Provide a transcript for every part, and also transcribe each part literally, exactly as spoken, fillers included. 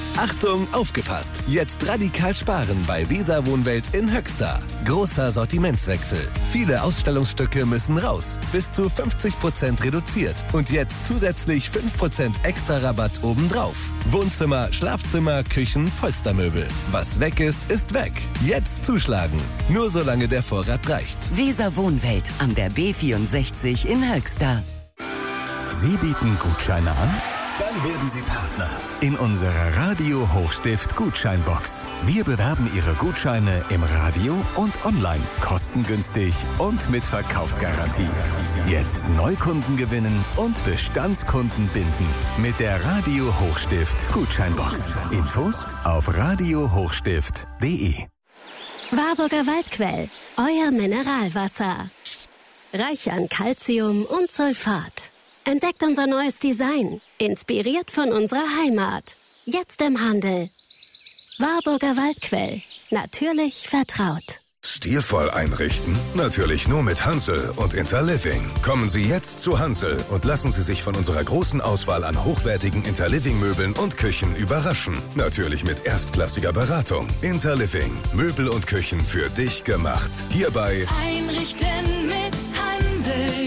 Achtung, aufgepasst! Jetzt radikal sparen bei Weser Wohnwelt in Höxter. Großer Sortimentswechsel. Viele Ausstellungsstücke müssen raus. Bis zu fünfzig Prozent reduziert. Und jetzt zusätzlich fünf Prozent extra Rabatt obendrauf. Wohnzimmer, Schlafzimmer, Küchen, Polstermöbel. Was weg ist, ist weg. Jetzt zuschlagen. Nur solange der Vorrat reicht. Weser Wohnwelt an der B vierundsechzig in Höxter. Sie bieten Gutscheine an? Dann werden Sie Partner in unserer Radio Hochstift Gutscheinbox. Wir bewerben Ihre Gutscheine im Radio und online, kostengünstig und mit Verkaufsgarantie. Jetzt Neukunden gewinnen und Bestandskunden binden mit der Radio Hochstift Gutscheinbox. Infos auf radio hochstift punkt de. Warburger Waldquell, euer Mineralwasser. Reich an Calcium und Sulfat. Entdeckt unser neues Design, inspiriert von unserer Heimat. Jetzt im Handel. Warburger Waldquell, natürlich vertraut. Stilvoll einrichten? Natürlich nur mit Hansel und Interliving. Kommen Sie jetzt zu Hansel und lassen Sie sich von unserer großen Auswahl an hochwertigen Interliving-Möbeln und Küchen überraschen. Natürlich mit erstklassiger Beratung. Interliving. Möbel und Küchen für dich gemacht. Hierbei Einrichten mit Hansel.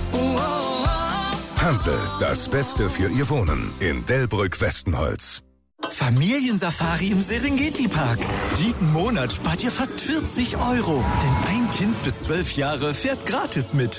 Hansel, das Beste für Ihr Wohnen in Delbrück-Westenholz. Familiensafari im Serengeti-Park. Diesen Monat spart ihr fast vierzig Euro. Denn ein Kind bis zwölf Jahre fährt gratis mit.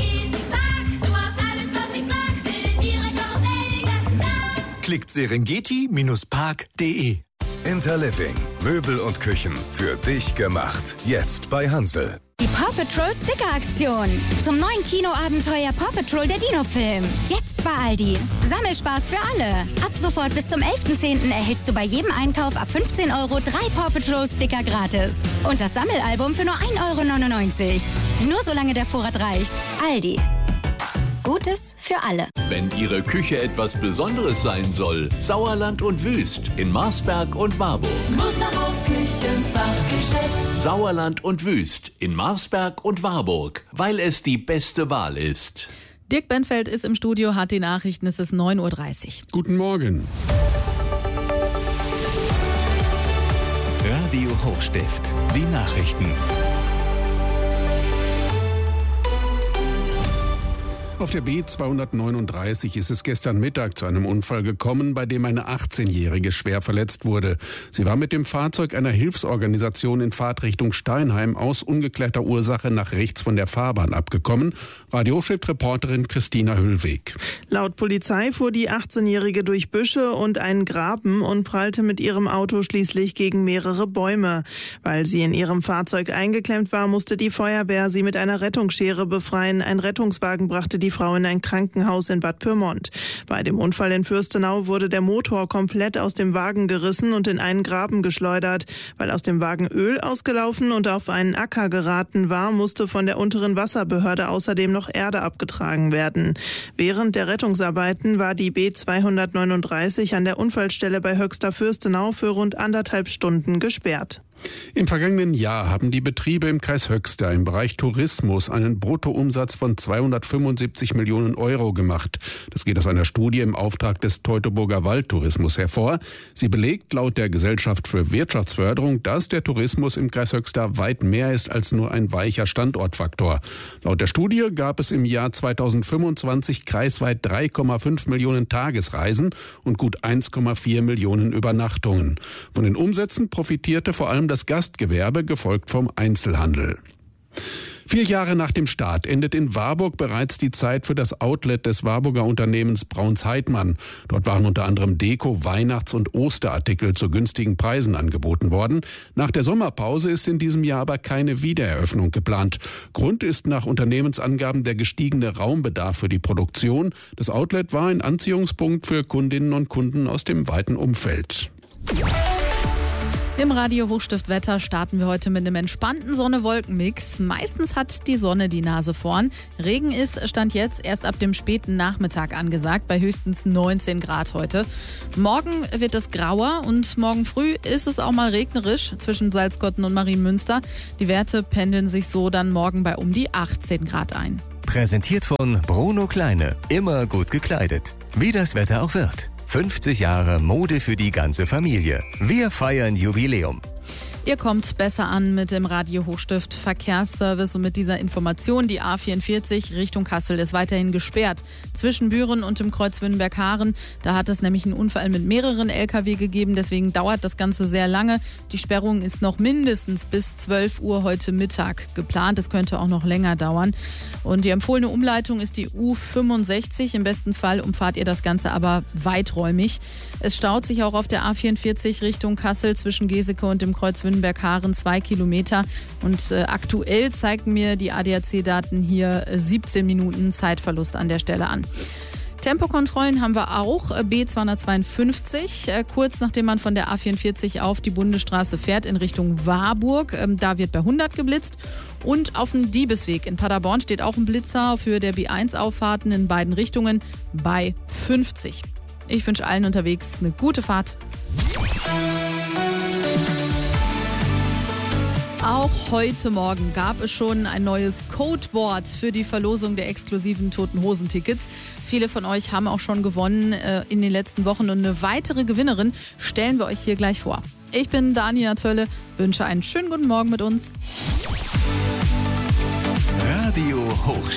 Klickt serengeti Park punkt de. Interliving. Möbel und Küchen für dich gemacht. Jetzt bei Hansel. Die Paw Patrol Sticker-Aktion. Zum neuen Kinoabenteuer Paw Patrol der Dino-Film. Jetzt bei Aldi. Sammelspaß für alle. Ab sofort bis zum elften zehnten erhältst du bei jedem Einkauf ab fünfzehn Euro drei Paw Patrol Sticker gratis. Und das Sammelalbum für nur ein Euro neunundneunzig. Nur solange der Vorrat reicht. Aldi. Gutes für alle. Wenn Ihre Küche etwas Besonderes sein soll, Sauerland und Wüst in Marsberg und Warburg. Musterhaus Küchenfachgeschäft. Sauerland und Wüst in Marsberg und Warburg, weil es die beste Wahl ist. Dirk Benfeld ist im Studio, hat die Nachrichten, es ist neun Uhr dreißig. Guten Morgen. Radio Hochstift, die Nachrichten. Auf der B zweihundertneununddreißig ist es gestern Mittag zu einem Unfall gekommen, bei dem eine achtzehnjährige schwer verletzt wurde. Sie war mit dem Fahrzeug einer Hilfsorganisation in Fahrtrichtung Steinheim aus ungeklärter Ursache nach rechts von der Fahrbahn abgekommen. Radio-Reporterin Christina Hüllweg. Laut Polizei fuhr die achtzehnjährige durch Büsche und einen Graben und prallte mit ihrem Auto schließlich gegen mehrere Bäume. Weil sie in ihrem Fahrzeug eingeklemmt war, musste die Feuerwehr sie mit einer Rettungsschere befreien. Ein Rettungswagen brachte die Frau in ein Krankenhaus in Bad Pyrmont. Bei dem Unfall in Fürstenau wurde der Motor komplett aus dem Wagen gerissen und in einen Graben geschleudert. Weil aus dem Wagen Öl ausgelaufen und auf einen Acker geraten war, musste von der unteren Wasserbehörde außerdem noch Erde abgetragen werden. Während der Rettungsarbeiten war die B zweihundertneununddreißig an der Unfallstelle bei Höxter-Fürstenau für rund anderthalb Stunden gesperrt. Im vergangenen Jahr haben die Betriebe im Kreis Höxter im Bereich Tourismus einen Bruttoumsatz von zweihundertfünfundsiebzig Millionen Euro gemacht. Das geht aus einer Studie im Auftrag des Teutoburger Waldtourismus hervor. Sie belegt laut der Gesellschaft für Wirtschaftsförderung, dass der Tourismus im Kreis Höxter weit mehr ist als nur ein weicher Standortfaktor. Laut der Studie gab es im Jahr zweitausendfünfundzwanzig kreisweit drei Komma fünf Millionen Tagesreisen und gut eins Komma vier Millionen Übernachtungen. Von den Umsätzen profitierte vor allem das Gastgewerbe, gefolgt vom Einzelhandel. Vier Jahre nach dem Start endet in Warburg bereits die Zeit für das Outlet des Warburger Unternehmens Braun's-Heittmann. Dort waren unter anderem Deko-, Weihnachts- und Osterartikel zu günstigen Preisen angeboten worden. Nach der Sommerpause ist in diesem Jahr aber keine Wiedereröffnung geplant. Grund ist nach Unternehmensangaben der gestiegene Raumbedarf für die Produktion. Das Outlet war ein Anziehungspunkt für Kundinnen und Kunden aus dem weiten Umfeld. Im Radio Hochstift Wetter starten wir heute mit einem entspannten Sonne-Wolken-Mix. Meistens hat die Sonne die Nase vorn. Regen ist Stand jetzt erst ab dem späten Nachmittag angesagt, bei höchstens neunzehn Grad heute. Morgen wird es grauer und morgen früh ist es auch mal regnerisch zwischen Salzgotten und Marienmünster. Die Werte pendeln sich so dann morgen bei um die achtzehn Grad ein. Präsentiert von Bruno Kleine. Immer gut gekleidet. Wie das Wetter auch wird. fünfzig Jahre Mode für die ganze Familie. Wir feiern Jubiläum. Ihr kommt besser an mit dem Radio Hochstift Verkehrsservice und mit dieser Information. Die A vierundvierzig Richtung Kassel ist weiterhin gesperrt. Zwischen Büren und dem Kreuz Wünnberg-Haaren. Da hat es nämlich einen Unfall mit mehreren L K W gegeben. Deswegen dauert das Ganze sehr lange. Die Sperrung ist noch mindestens bis zwölf Uhr heute Mittag geplant. Es könnte auch noch länger dauern. Und die empfohlene Umleitung ist die U fünfundsechzig. Im besten Fall umfahrt ihr das Ganze aber weiträumig. Es staut sich auch auf der A vierundvierzig Richtung Kassel zwischen Geseke und dem Kreuz Wünnberg-Haaren zwei Kilometer. Und äh, aktuell zeigen mir die A D A C-Daten hier äh, siebzehn Minuten Zeitverlust an der Stelle an. Tempokontrollen haben wir auch, B zweihundertzweiundfünfzig, äh, kurz nachdem man von der A vierundvierzig auf die Bundesstraße fährt in Richtung Warburg. Ähm, da wird bei hundert geblitzt. Und auf dem Diebesweg in Paderborn steht auch ein Blitzer für der B eins Auffahrten in beiden Richtungen bei fünfzig. Ich wünsche allen unterwegs eine gute Fahrt. Auch heute Morgen gab es schon ein neues Codewort für die Verlosung der exklusiven Toten Hosen Tickets. Viele von euch haben auch schon gewonnen äh, in den letzten Wochen und eine weitere Gewinnerin stellen wir euch hier gleich vor. Ich bin Dania Tölle, wünsche einen schönen guten Morgen mit uns. Radio Hochstift.